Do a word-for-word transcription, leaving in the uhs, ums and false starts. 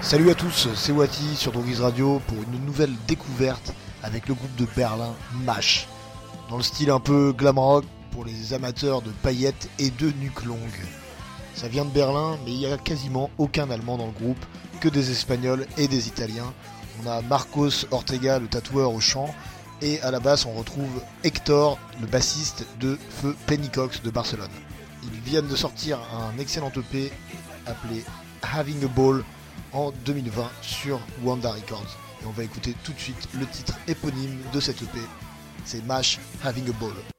Salut à tous, c'est Wati sur Drogiz Radio pour une nouvelle découverte avec le groupe de Berlin MASH. Dans le style un peu glam rock pour les amateurs de paillettes et de nuques longues. Ça vient de Berlin, mais il n'y a quasiment aucun Allemand dans le groupe, que des Espagnols et des Italiens. On a Marcos Ortega, le tatoueur au chant, et à la basse on retrouve Hector, le bassiste de Feu Pennycox de Barcelone. Ils viennent de sortir un excellent E P appelé Having a Ball en deux mille vingt sur Wanda Records. Et on va écouter tout de suite le titre éponyme de cet E P, c'est MASH Having a Ball.